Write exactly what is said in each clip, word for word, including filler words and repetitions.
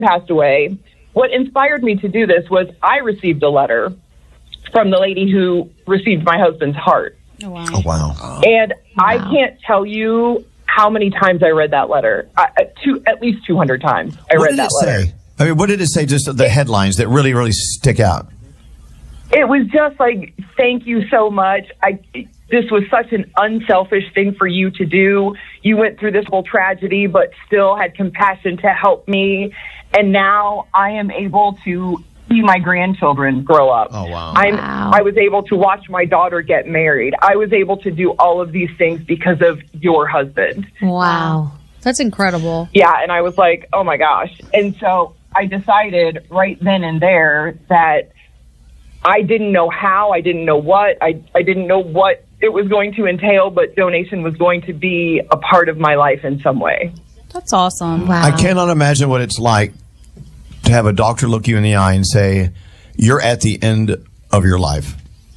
passed away, what inspired me to do this was I received a letter from the lady who received my husband's heart. Oh, wow. Oh, wow. And wow. I can't tell you how many times I read that letter. I, two, at least two hundred times I what read did that it letter. Say? I mean, what did it say? Just the headlines that really, really stick out. It was just like, thank you so much. I, this was such an unselfish thing for you to do. You went through this whole tragedy, but still had compassion to help me. And now I am able to see my grandchildren grow up. Oh, wow. I'm, Wow. I was able to watch my daughter get married. I was able to do all of these things because of your husband. Wow. That's incredible. Yeah, and I was like, oh my gosh. And so I decided right then and there that I didn't know how, I didn't know what, I, I didn't know what it was going to entail, but donation was going to be a part of my life in some way. That's awesome. Wow. I cannot imagine what it's like to have a doctor look you in the eye and say, you're at the end of your life.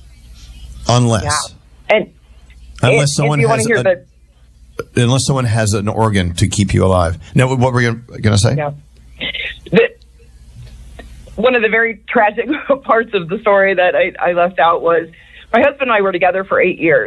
Unless, Yeah. And unless if, someone if you want has to hear a, the, unless someone has an organ to keep you alive. Now, what were you going to say? yeah. The, one of the very tragic parts of the story that I, I left out was my husband and I were together for eight years.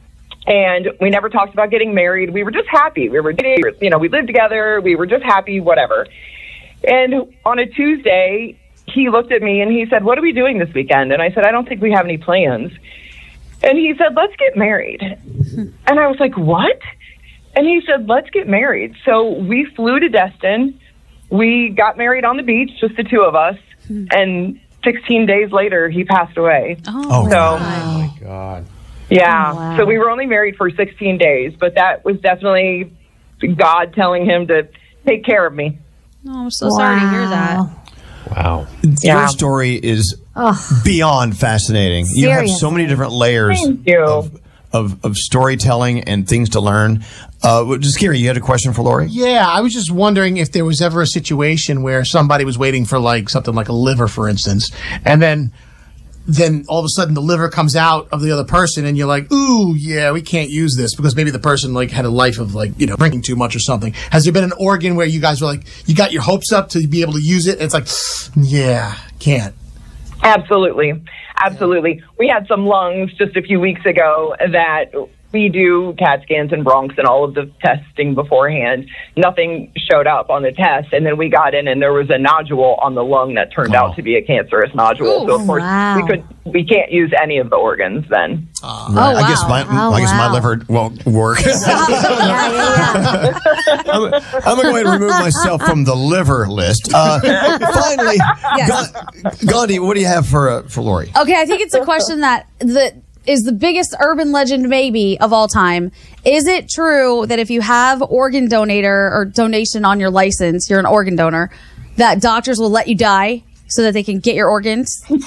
And we never talked about getting married. We were just happy. We were, you know, we lived together. We were just happy, whatever. And on a Tuesday, he looked at me and he said, what are we doing this weekend? And I said, I don't think we have any plans. And he said, let's get married. And I was like, what? And he said, let's get married. So we flew to Destin. We got married on the beach, just the two of us. And sixteen days later, he passed away. Oh, so, wow. Oh, my God. Yeah. Oh, wow. So we were only married for sixteen days, but that was definitely God telling him to take care of me. Oh, I'm so sorry to hear that. Wow. Yeah. Your story is Oh, beyond fascinating. You have so Seriously. many different layers Thank you. of, of, of storytelling and things to learn. Uh, just Gary, you had a question for Lori? Yeah, I was just wondering if there was ever a situation where somebody was waiting for like something like a liver, for instance, and then then all of a sudden the liver comes out of the other person and you're like, ooh, yeah, we can't use this because maybe the person like had a life of like, you know, drinking too much or something. Has there been an organ where you guys were like, you got your hopes up to be able to use it? And it's like, yeah, can't. Absolutely. Absolutely. We had some lungs just a few weeks ago that we do CAT scans and bronchs and all of the testing beforehand. Nothing showed up on the test. And then we got in and there was a nodule on the lung that turned Wow. out to be a cancerous nodule. Ooh, so of course wow. we could, we can't use any of the organs then. Right. Oh, I guess wow. my Oh, I guess my wow. liver won't work. yeah, yeah, yeah. I'm, I'm going to go ahead and remove myself from the liver list. Uh, finally, Ga- Gandhi, what do you have for uh, for Lori? Okay, I think it's a question that that is the biggest urban legend maybe of all time. Is it true that if you have organ donator or donation on your license, you're an organ donor, that doctors will let you die so that they can get your organs? No,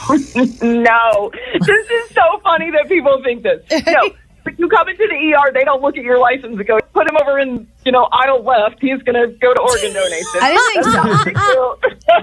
this is so funny that people think this. No, when you come into the E R, they don't look at your license and go, put him over in, you know, aisle left. He's going to go to organ donation. I didn't think so. That's not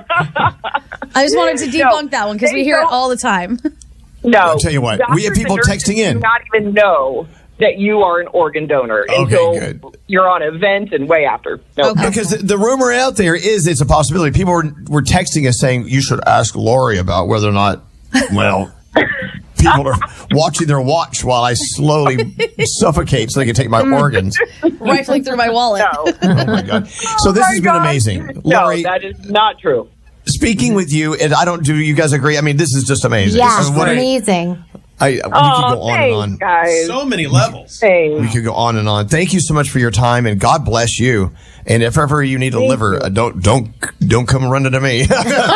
a big deal. I just wanted to debunk No, that one because they we hear it don't- all the time. No. I'll tell you what, we have Doctors people and nurses texting in. do not even know that you are an organ donor Okay, until good. you're on a vent and way after. No. Okay. Because the, the rumor out there is it's a possibility. People were, were texting us saying you should ask Lori about whether or not, well, people are watching their watch while I slowly suffocate so they can take my organs. Rifling through my wallet. No. Oh, my God. So this Oh my has been God. amazing. No, Lori, that is not true. speaking with you, and I don't, do you guys agree? I mean, this is just amazing. Yeah, This is what I- amazing. I, we could Oh, go on and thanks, on. guys. So many levels. Thanks. We could go on and on. Thank you so much for your time, and God bless you. And if ever you need a Thank liver, you. uh, don't don't don't come running to me.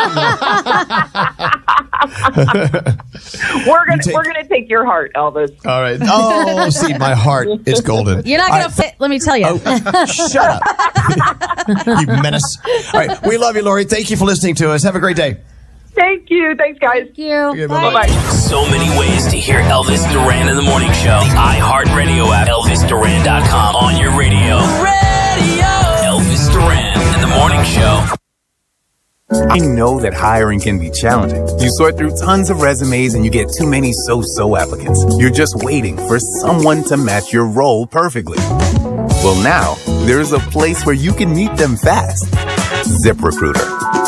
We're gonna take- we're gonna take your heart, Elvis. All right. Oh, see, my heart is golden. You're not All going to fit, let me tell you. right. Shut up, you menace. All right, we love you, Lori. Thank you for listening to us. Have a great day. Thank you. Thanks, guys. Thank you. Okay, bye-bye. Bye bye. So many ways to hear Elvis Duran in the morning show. The iHeartRadio app, Elvis Duran dot com on your radio. Radio. Elvis Duran in the morning show. I know that hiring can be challenging. You sort through tons of resumes and you get too many so-so applicants. You're just waiting for someone to match your role perfectly. Well, now, there's a place where you can meet them fast. ZipRecruiter.